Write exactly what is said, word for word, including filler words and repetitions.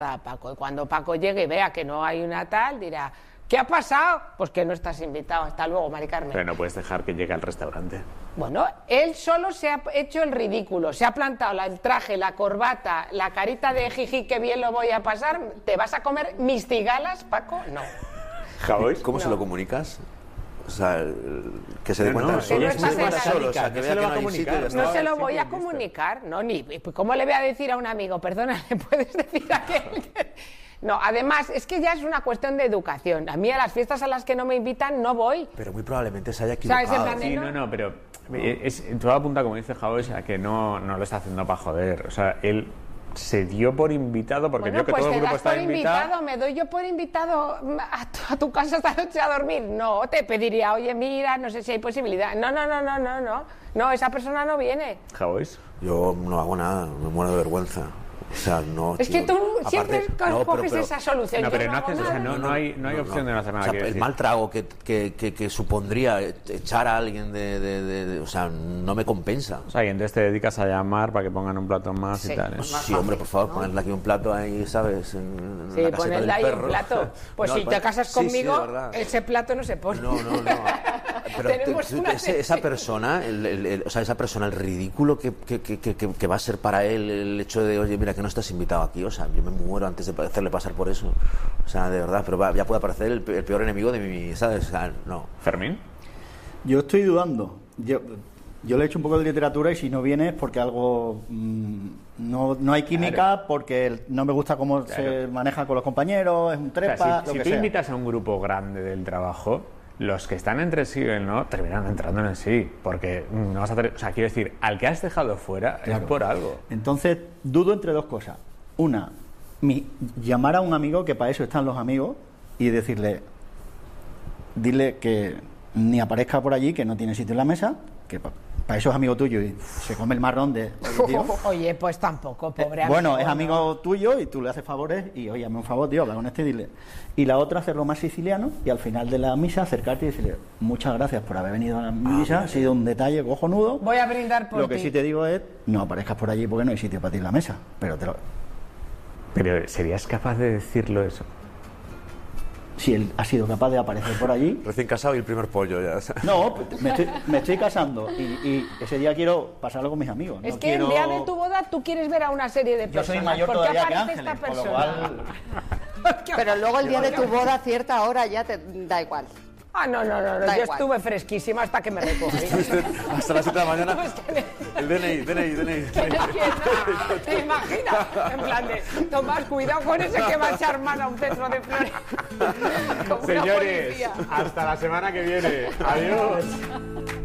a Paco. Y cuando Paco llegue y vea que no hay una tal, dirá, ¿qué ha pasado? Pues que no estás invitado. Hasta luego, Mari Carmen. Pero no puedes dejar que llegue al restaurante. Bueno, él solo se ha hecho el ridículo, se ha plantado la, el traje, la corbata, la carita de jiji, que bien lo voy a pasar. ¿Te vas a comer mis cigalas, Paco? No. ¿Jabois? ¿Cómo No. se lo comunicas? O sea, el- que se dé No, cuenta no, de que no solo, estás se dé cuenta en la solo, o sea, que no vea se lo que va no a hay comunicar. sitio y ya No está. se lo sí, voy a listo. comunicar, no, ni pues, ¿cómo le voy a decir a un amigo? Perdona, ¿le puedes decir a aquel? que-?". No, además, es que ya es una cuestión de educación. A mí a las fiestas a las que no me invitan no voy. Pero muy probablemente se haya ¿Sabes? En equivocado. plan de- Sí, no, no, pero es, todo apunta, como dice Jabois, a que no, no lo está haciendo para joder. O sea, él se dio por invitado porque Bueno, vio que pues todo el te grupo das por estaba invitado. invitado, me doy yo por invitado a tu, a tu casa esta noche a dormir. No, te pediría, oye, mira, no sé si hay posibilidad. No, no, no, no, no, no. No, esa persona no viene. Jabois. Yo no hago nada, me muero de vergüenza. O sea, no. Es tío. que tú Aparte- siempre co- no, pero- coges pero- esa solución. No, Yo pero no hago haces, o sea, nada. no, no hay, no hay opción de no hacer nada. O sea, quiero el decir. mal trago que, que, que, que supondría echar a alguien de, de, de- de- O sea, no me compensa. O sea, y entonces te dedicas a llamar para que pongan un plato más Sí. y tal. ¿eh? Pues más Sí, hombre, fácil, por favor, ¿no? ponerle aquí un plato ahí, ¿sabes? En, en Sí, la caseta ponerle del ahí un perro. plato. Pues No, si pues- te casas sí, sí, conmigo, de verdad. ese plato no se pone. No, no, no. Pero Tenemos tú- una ese- esa persona, el, el- el- o sea, esa persona, el ridículo que, que, que, que, que va a ser para él el hecho de, oye, mira, que no estás invitado aquí, o sea, yo me muero antes de hacerle pasar por eso. O sea, de verdad, pero va- ya puede aparecer el, pe- el peor enemigo de mi, ¿sabes? O sea, no. Fermín. Yo estoy dudando. Yo, yo le he hecho un poco de literatura y si no viene es porque algo mm, no, no hay química, Claro. porque no me gusta cómo se Claro. maneja con los compañeros, es un O sea, trepa, si lo si que tú sea. invitas a un grupo grande del trabajo, los que están entre sí y el no terminan entrando en sí. Porque mm, no vas a tener. O sea, quiero decir, al que has dejado fuera Claro. es por algo. Entonces, dudo entre dos cosas. Una, mi, llamar a un amigo, que para eso están los amigos, y decirle, dile que ni aparezca por allí, que no tiene sitio en la mesa, que pa- para eso es amigo tuyo y se come el marrón de... "Oye, tío". Oye, pues tampoco, pobre Eh, bueno, es ¿no? amigo tuyo y tú le haces favores y, oye, hazme un favor, tío, habla con este y dile. Y la otra, hacerlo más siciliano y al final de la misa acercarte y decirle, muchas gracias por haber venido a la misa, ha sido un detalle cojonudo. Voy a brindar por Lo que ti. sí te digo es, no aparezcas por allí porque no hay sitio para ti en la mesa, pero te lo... Pero ¿serías capaz de decirlo eso? Si él ha sido capaz de aparecer por allí... Recién casado y el primer pollo ya. o sea. No, me estoy, me estoy casando y, y ese día quiero pasarlo con mis amigos. Es no que quiero- el día de tu boda tú quieres ver a una serie de Yo personas. soy mayor ¿Por qué todavía que aparece Ángeles, esta con lo persona? cual... Pero luego el día de tu boda, a cierta hora, ya te da igual. Ah, no, no, no, no. Da Yo igual. estuve fresquísima hasta que me recogí. Hasta las siete de la mañana. No, es que me- El D N I, D N I, D N I. ¿Quién no? ¿Te imaginas? En plan de, Tomás, cuidado con ese que va a echar mano a un centro de flores. Como una Señores, policía. hasta la semana que viene. Adiós.